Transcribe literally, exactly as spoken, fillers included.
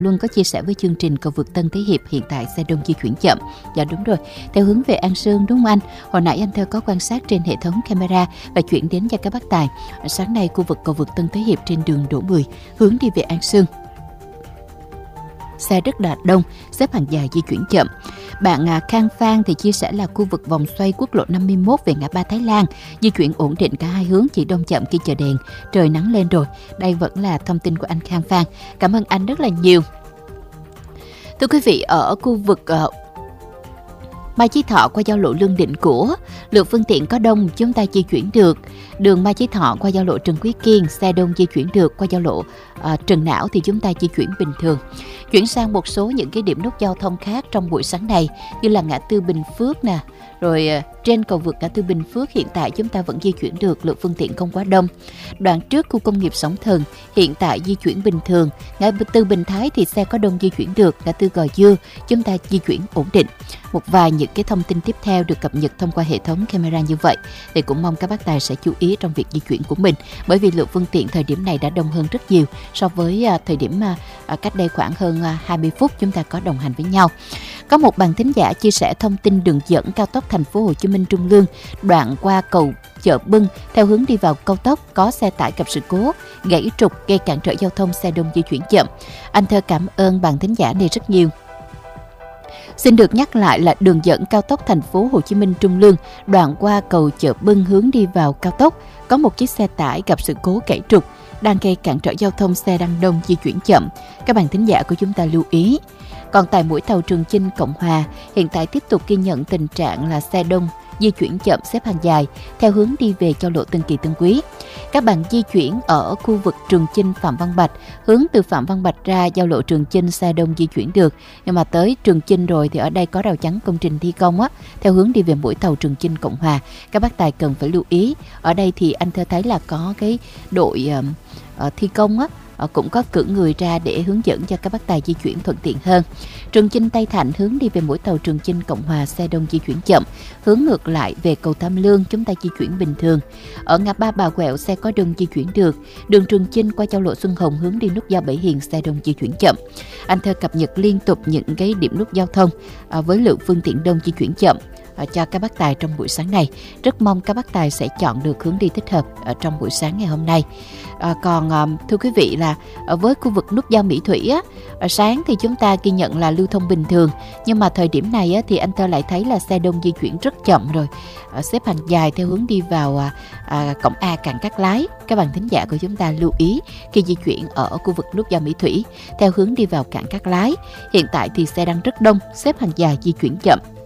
Luân có chia sẻ với chương trình cầu vượt Tân Thế Hiệp hiện tại xe đông di chuyển chậm. Dạ đúng rồi, theo hướng về An Sương đúng không anh? Hồi nãy anh Thơ có quan sát trên hệ thống camera và chuyển đến cho các bác tài. Sáng nay khu vực cầu vượt Tân Thế Hiệp trên đường Đỗ Mười hướng đi về An Sương, xe rất là đông, xếp hàng dài di chuyển chậm. Bạn à, Khang Phan thì chia sẻ là khu vực vòng xoay quốc lộ năm mươi mốt về ngã ba Thái Lan di chuyển ổn định cả hai hướng, chỉ đông chậm khi chờ đèn, trời nắng lên rồi. Đây vẫn là thông tin của anh Khang Phan. Cảm ơn anh rất là nhiều. Thưa quý vị, ở khu vực uh, Mai Chí Thọ qua giao lộ Lương Định Của, lượng phương tiện có đông, chúng ta di chuyển được. Đường Mai Chí Thọ qua giao lộ Trần Quý Kiên, xe đông di chuyển được. Qua giao lộ uh, Trần Não thì chúng ta di chuyển bình thường. Chuyển sang một số những cái điểm nút giao thông khác trong buổi sáng này, như là ngã tư Bình Phước nè, rồi uh, trên cầu vượt ngã tư Bình Phước hiện tại chúng ta vẫn di chuyển được, lượng phương tiện không quá đông. Đoạn trước khu công nghiệp Sóng Thần hiện tại di chuyển bình thường. Ngã tư Bình Thái thì xe có đông di chuyển được. Ngã tư Gò Dưa chúng ta di chuyển ổn định. Một vài những cái thông tin tiếp theo được cập nhật thông qua hệ thống camera như vậy thì cũng mong các bác tài sẽ chú ý trong việc di chuyển của mình, bởi vì lượng phương tiện thời điểm này đã đông hơn rất nhiều so với uh, thời điểm uh, cách đây khoảng hơn uh, hai mươi phút chúng ta có đồng hành với nhau. Có một bạn thính giả chia sẻ thông tin đường dẫn cao tốc Thành phố Hồ Chí Minh Trung Lương đoạn qua cầu Chợ Bưng theo hướng đi vào cao tốc có xe tải gặp sự cố gãy trục gây cản trở giao thông, xe đông di chuyển chậm. Anh Thơ cảm ơn bạn thính giả này rất nhiều. Xin được nhắc lại là đường dẫn cao tốc Thành phố Hồ Chí Minh Trung Lương đoạn qua cầu Chợ Bưng hướng đi vào cao tốc có một chiếc xe tải gặp sự cố gãy trục đang gây cản trở giao thông, xe đang đông di chuyển chậm. Các bạn thính giả của chúng ta lưu ý. Còn tại mũi tàu Trường Chinh Cộng Hòa hiện tại tiếp tục ghi nhận tình trạng là xe đông di chuyển chậm, xếp hàng dài theo hướng đi về giao lộ Tân Kỳ Tân Quý. Các bạn di chuyển ở khu vực Trường Chinh Phạm Văn Bạch, hướng từ Phạm Văn Bạch ra giao lộ Trường Chinh xe đông di chuyển được, nhưng mà tới Trường Chinh rồi thì ở đây có rào chắn công trình thi công á, theo hướng đi về mũi tàu Trường Chinh Cộng Hòa. Các bác tài cần phải lưu ý. Ở đây thì anh Thơ thấy là có cái đội uh, uh, thi công á, cũng có cử người ra để hướng dẫn cho các bác tài di chuyển thuận tiện hơn. Trường Chinh Tây Thạnh hướng đi về mũi tàu Trường Chinh Cộng Hòa, xe đông di chuyển chậm. Hướng ngược lại về cầu Tam Lương chúng ta di chuyển bình thường. Ở ngã ba Bà Quẹo xe có đông di chuyển được. Đường Trường Chinh qua giao lộ Xuân Hồng hướng đi nút giao Bảy Hiền, xe đông di chuyển chậm. Anh Thơ cập nhật liên tục những cái điểm nút giao thông à, với lượng phương tiện đông di chuyển chậm à, cho các bác tài trong buổi sáng này. Rất mong các bác tài sẽ chọn được hướng đi thích hợp ở trong buổi sáng ngày hôm nay. À, còn à, thưa quý vị là ở với khu vực nút giao Mỹ Thủy á, ở sáng thì chúng ta ghi nhận là lưu thông bình thường, nhưng mà thời điểm này á, thì anh Thơ lại thấy là xe đông di chuyển rất chậm rồi, à, xếp hàng dài theo hướng đi vào à, à, cổng A Cảng Cát Lái. Các bạn thính giả của chúng ta lưu ý khi di chuyển ở khu vực nút giao Mỹ Thủy theo hướng đi vào Cảng Cát Lái. Hiện tại thì xe đang rất đông, xếp hàng dài di chuyển chậm.